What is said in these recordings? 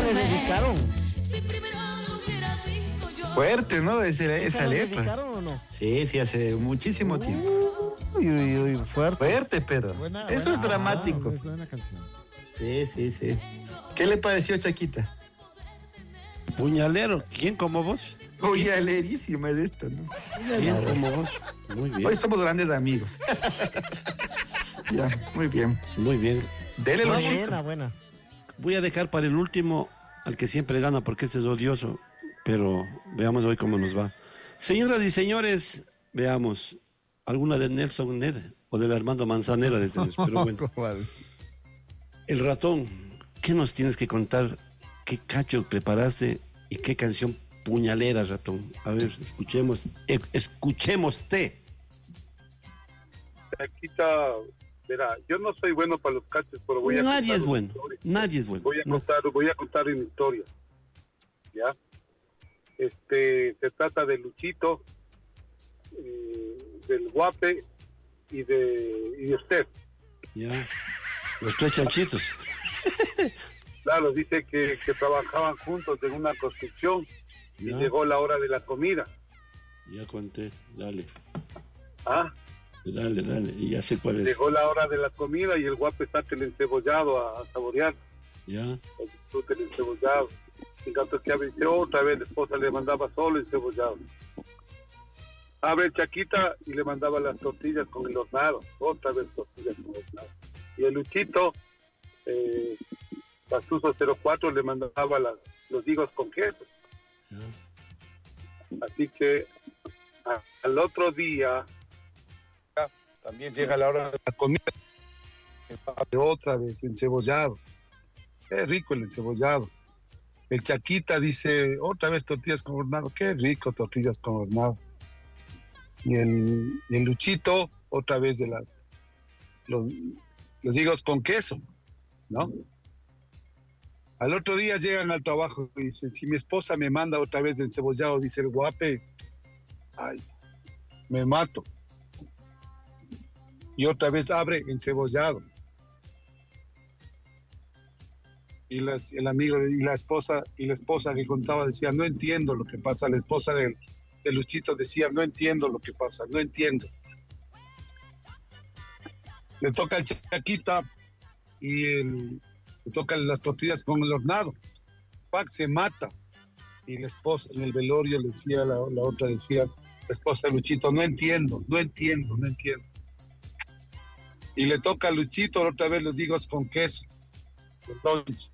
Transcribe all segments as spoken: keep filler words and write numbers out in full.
le mujer. dedicaron? Si primero lo hubiera visto yo. Fuerte, ¿no? Ese- ¿Se esa lo letra. dedicaron o no? Sí, sí, hace muchísimo tiempo. Uy, uy, uy, fuerte. Fuerte, Pedro. Buena- Eso buena- es dramático. ah, es buena canción. Sí, sí, sí. ¿Qué le pareció, Chaquita? Puñalero, ¿quién como vos? Uy, alerísima de esta, ¿no? ¿Quién como vos? Muy bien. Hoy somos grandes amigos. Ya, muy bien. Muy bien. Dele los Buena, chicos. buena. Voy a dejar para el último al que siempre gana porque ese es odioso, pero veamos hoy cómo nos va. Señoras y señores, veamos alguna de Nelson Ned o del Armando Manzanera de tener, pero bueno. ¿Cuál? El ratón, ¿qué nos tienes que contar? ¿Qué cacho preparaste y qué canción puñalera, ratón? A ver, escuchemos, eh, escuchémoste. Chaquita, verá, yo no soy bueno para los cachos, pero voy a Nadie contar es una bueno, historia. nadie es bueno. Voy a No. contar, voy a contar una historia. ¿Ya? Este, se trata de Luchito, eh, del Guape y de, y de usted. Ya, los tres chanchitos. Claro, dice que, que trabajaban juntos en una construcción y Ya, llegó la hora de la comida. ya conté, dale, ¿Ah? dale, dale, y ya sé cuál es. Llegó la hora de la comida y el Guape saca el encebollado a, a saborear. Ya, El disfrute el encebollado. En tanto que abrió otra vez, la esposa le mandaba solo encebollado. Abre Chaquita y le mandaba las tortillas con el hornado. Otra vez tortillas con el hornado. Y el Luchito, eh, Pastuso cero cuatro, le mandaba las, los higos con queso. ya. Así que a- al otro día también llega la hora de la comida. Otra vez encebollado. Qué rico el encebollado. El Chaquita dice, otra vez tortillas con hornado. Qué rico tortillas con hornado. Y el, y el Luchito, otra vez de las los, los higos con queso, ¿no? Al otro día llegan al trabajo y dicen, si mi esposa me manda otra vez encebollado, dice el Guape, ay, me mato. Y otra vez abre encebollado. Y las, el amigo de- y la esposa y la esposa que contaba decía, no entiendo lo que pasa. La esposa del, de Luchito decía, no entiendo lo que pasa, no entiendo. Le toca el Chaquita y el, le tocan las tortillas con el hornado. Pac se mata. Y la esposa en el velorio le decía, la, la otra decía, la esposa de Luchito, no entiendo, no entiendo, no entiendo. Y le toca a Luchito otra vez los higos con queso, el lunch.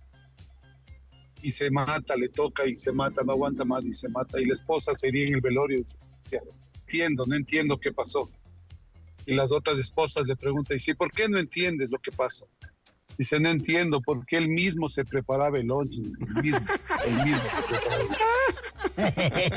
Y se mata, le toca y se mata, no aguanta más y se mata. Y la esposa se iría en el velorio y decía, no entiendo, no entiendo qué pasó. Y las otras esposas le preguntan, y dice, ¿por qué no entiendes lo que pasa? Dice, no entiendo, porque él mismo se preparaba el lunch, dice, el mismo, el mismo se preparaba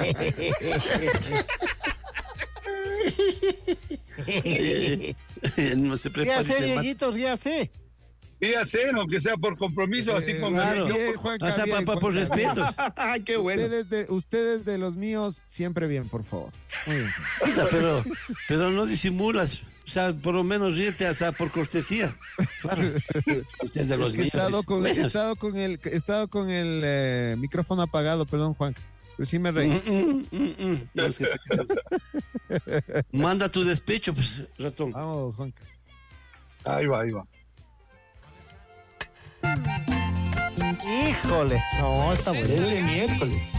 el No se prepara. Ríase, y se mata. Dieguito, ríase. Fíjate, aunque sea por compromiso, así Eh, con claro. bien, Juanca, O sea, bien, pa- pa- por Juanca, respeto. Ay, qué bueno. Ustedes de, ustedes de los míos, siempre bien, por favor. Muy bien. Puta, pero, pero no disimulas. O sea, por lo menos ríete, o sea, por cortesía. Claro. Usted es de los He míos. estado con, he Bueno. estado con el, he estado con el eh, micrófono apagado, perdón, Juan. Pero sí me reí. Mm, mm, mm, mm. No, es que te- Manda tu despecho, pues, ratón. Vamos, Juan. Ahí va, ahí va. Híjole. No, está bueno. Dele miércoles.